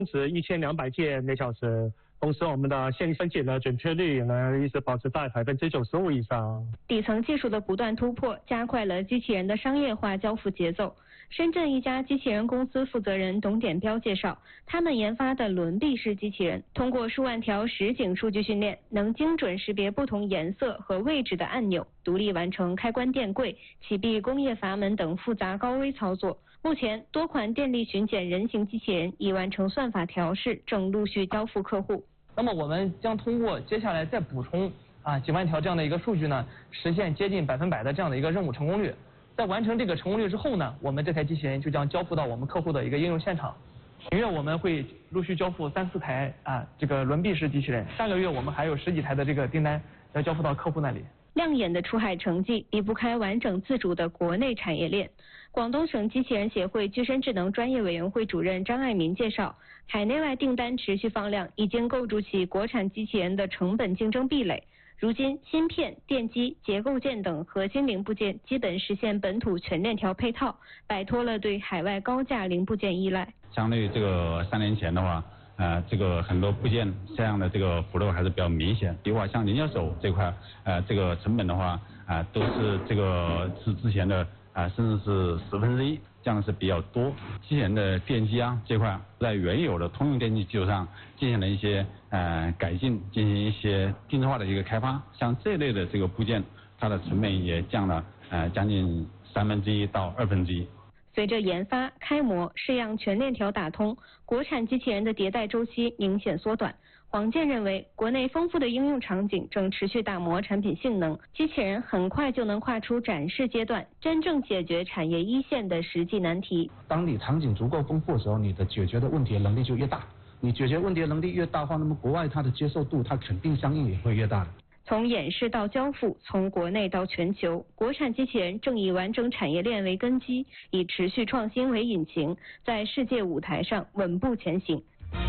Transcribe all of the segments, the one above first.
是1200件每小时。同时，我们的线分解的准确率呢一直保持在95%以上。 底层技术的不断突破，加快了机器人的商业化交付节奏。深圳一家机器人公司负责人董典彪介绍，他们研发的轮臂式机器人，通过数万条实景数据训练，能精准识别不同颜色和位置的按钮，独立完成开关电柜、启闭工业阀门等复杂高危操作。目前，多款电力巡检人形机器人已完成算法调试，正陆续交付客户。 那么我们将通过接下来再补充几万条这样的一个数据呢，实现接近100%的这样的一个任务成功率。在完成这个成功率之后呢，我们这台机器人就将交付到我们客户的一个应用现场。本月我们会陆续交付3、4台这个轮臂式机器人，下个月我们还有10几台的这个订单要交付到客户那里。 亮眼的出海成绩离不开完整自主的国内产业链。广东省机器人协会具身智能专业委员会主任张爱民介绍，海内外订单持续放量，已经构筑起国产机器人的成本竞争壁垒。如今，芯片、电机、结构件等核心零部件基本实现本土全链条配套，摆脱了对海外高价零部件依赖。 相对于这个3年前的话，这个很多部件这样的这个幅度还是比较明显。比如说像菱角手这块，这个成本的话，都是这个是之前的甚至是1/10，降的是比较多。机器人的电机这块，在原有的通用电机基础上进行了一些改进，进行一些定制化的一个开发。像这类的这个部件，它的成本也降了将近1/3到1/2。 随着研发、开模、试样全链条打通，国产机器人的迭代周期明显缩短。黄健认为，国内丰富的应用场景正持续打磨产品性能，机器人很快就能跨出展示阶段，真正解决产业一线的实际难题。 当你场景足够丰富的时候，你的解决的问题的能力就越大。你解决问题的能力越大的话，那么国外它的接受度，它肯定相应也会越大的。 从演示到交付，从国内到全球，国产机器人正以完整产业链为根基，以持续创新为引擎，在世界舞台上稳步前行。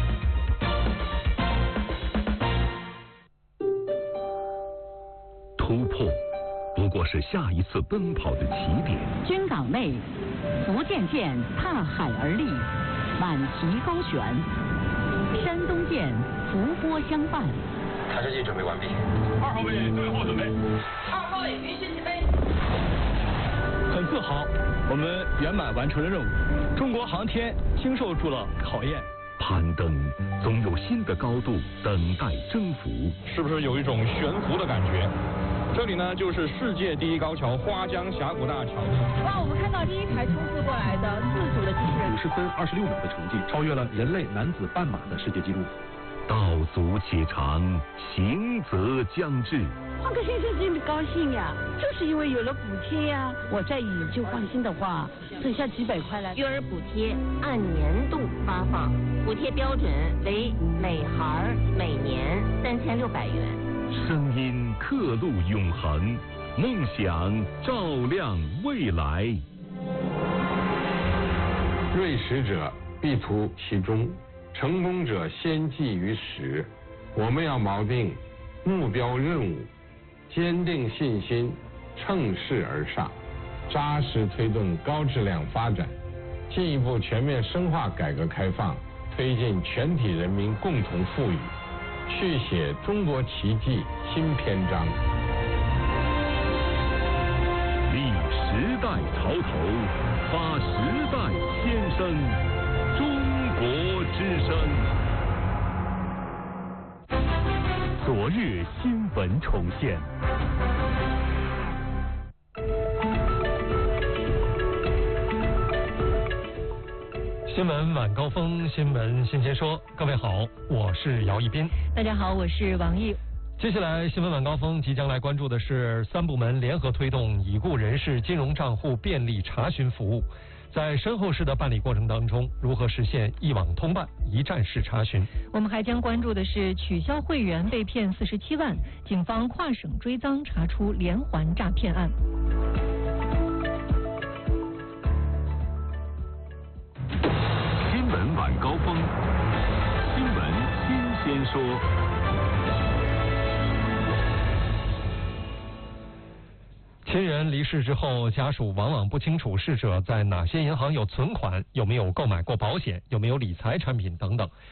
突破不过是下一次奔跑的起点。 军港内，福建舰踏海而立，满旗高悬；山东舰伏波相伴。 查射器准备完毕。 2号位对后准备。 2号位允许起飞。 很自豪，我们圆满完成了任务。中国航天经受住了考验。 攀登总有新的高度等待征服。 是不是有一种悬浮的感觉？这里呢，就是世界第一高桥花江峡谷大桥。 哇，我们看到第一台冲刺过来的自主的机器人 ，50分26秒的成绩，超越了人类男子半马的世界纪录。 道阻且长，行则将至。 换个先生真的高兴呀，就是因为有了补贴呀。我再以旧换新的话，剩下几百块了。 育儿补贴按年度发放，补贴标准为每孩每年3600元。 声音刻录永恒，梦想照亮未来。 锐实者必图其中，成功者先记于始。我们要锚定目标任务，坚定信心，乘势而上，扎实推动高质量发展，进一步全面深化改革开放，推进全体人民共同富裕，续写中国奇迹新篇章。 立时代潮头，发时代先声，中国之声。昨日新闻重现。 新闻晚高峰，新闻新鲜说。各位好，我是姚一斌。 大家好，我是王毅。 接下来新闻晚高峰即将来关注的是3部门联合推动已故人士金融账户便利查询服务。在身后事的办理过程当中，如何实现一网通办、一站式查询？ 我们还将关注的是取消会员被骗47万，警方跨省追赃查出连环诈骗案。 新闻晚高峰，新闻新鲜说。 亲人离世之后，家属往往不清楚逝者在哪些银行有存款，有没有购买过保险，有没有理财产品等等。